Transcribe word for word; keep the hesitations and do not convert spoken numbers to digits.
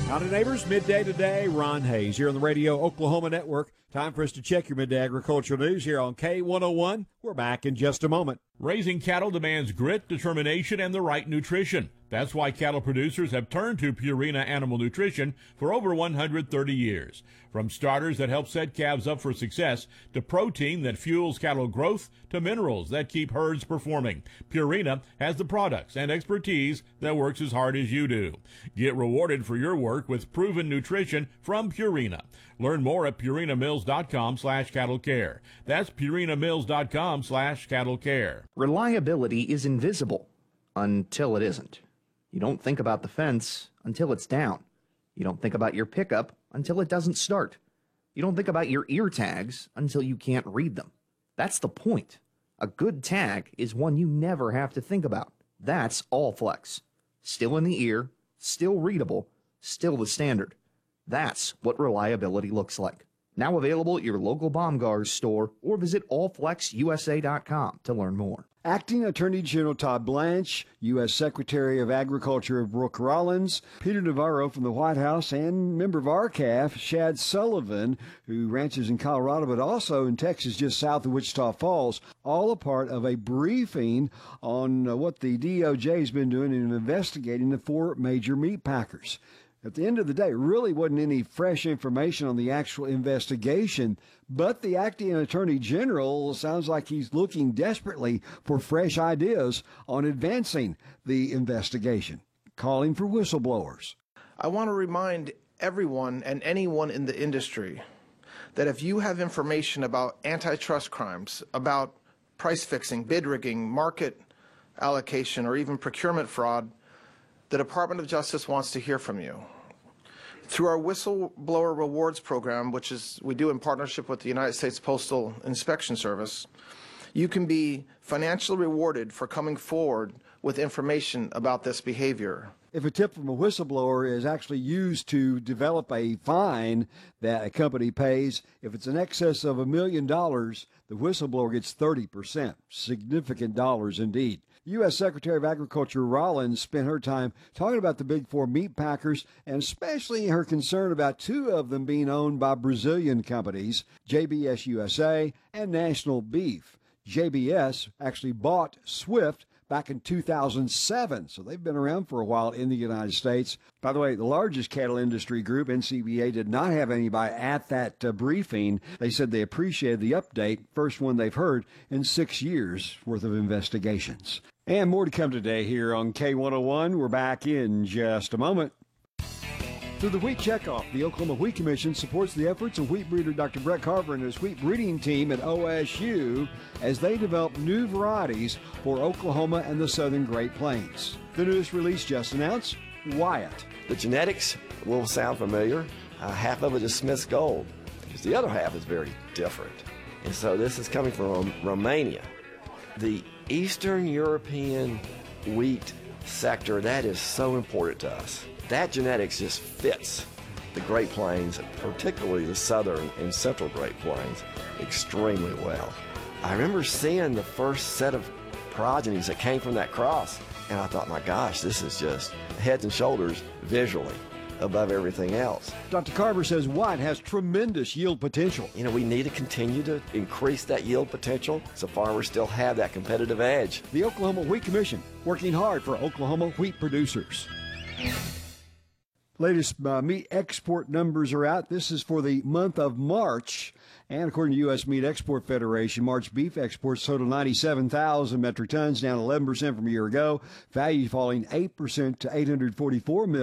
Howdy, neighbors. Midday today. Ron Hayes here on the Radio Oklahoma Network. Time for us to check your midday agricultural news here on K one oh one. We're back in just a moment. Raising cattle demands grit, determination, and the right nutrition. That's why cattle producers have turned to Purina Animal Nutrition for over one hundred thirty years. From starters that help set calves up for success, to protein that fuels cattle growth, to minerals that keep herds performing, Purina has the products and expertise that works as hard as you do. Get rewarded for your work with proven nutrition from Purina. Learn more at purinamills.com slash cattle care. That's purinamills.com slash cattle care. Reliability is invisible until it isn't. You don't think about the fence until it's down. You don't think about your pickup until it doesn't start. You don't think about your ear tags until you can't read them. That's the point. A good tag is one you never have to think about. That's Allflex. Still in the ear, still readable, still the standard. That's what reliability looks like. Now available at your local Baumgars store or visit all flex u s a dot com to learn more. Acting Attorney General Todd Blanche, U S Secretary of Agriculture Brooke Rollins, Peter Navarro from the White House, and member of R C A F, Shad Sullivan, who ranches in Colorado but also in Texas just south of Wichita Falls, all a part of a briefing on uh, what the D O J has been doing in investigating the four major meat packers. At the end of the day, really wasn't any fresh information on the actual investigation, but the acting attorney general sounds like he's looking desperately for fresh ideas on advancing the investigation, calling for whistleblowers. I want to remind everyone and anyone in the industry that if you have information about antitrust crimes, about price fixing, bid rigging, market allocation, or even procurement fraud, the Department of Justice wants to hear from you. Through our Whistleblower Rewards program, which is we do in partnership with the United States Postal Inspection Service, you can be financially rewarded for coming forward with information about this behavior. If a tip from a whistleblower is actually used to develop a fine that a company pays, if it's in excess of a million dollars, the whistleblower gets thirty percent. Significant dollars indeed. U S Secretary of Agriculture Rollins spent her time talking about the big four meat packers and especially her concern about two of them being owned by Brazilian companies, J B S U S A and National Beef. J B S actually bought Swift back in two thousand seven, so they've been around for a while in the United States. By the way, the largest cattle industry group, N C B A, did not have anybody at that uh, briefing. They said they appreciated the update, first one they've heard in six years worth of investigations. And more to come today here on K one oh one. We're back in just a moment. Through the Wheat Checkoff, the Oklahoma Wheat Commission supports the efforts of wheat breeder Doctor Brett Carver and his wheat breeding team at O S U as they develop new varieties for Oklahoma and the southern Great Plains. The newest release just announced, Wyatt. The genetics will sound familiar. Uh, half of it is Smith's Gold, because the other half is very different. And so this is coming from Romania. The Eastern European wheat sector, that is so important to us. That genetics just fits the Great Plains, particularly the southern and central Great Plains, extremely well. I remember seeing the first set of progenies that came from that cross, and I thought, my gosh, this is just heads and shoulders visually above everything else. Doctor Carver says Wyatt has tremendous yield potential. You know, we need to continue to increase that yield potential so farmers still have that competitive edge. The Oklahoma Wheat Commission, working hard for Oklahoma wheat producers. Latest uh, meat export numbers are out. This is for the month of March. And according to U S Meat Export Federation, March beef exports total ninety-seven thousand metric tons, down eleven percent from a year ago. Value falling eight percent to eight hundred forty-four million dollars.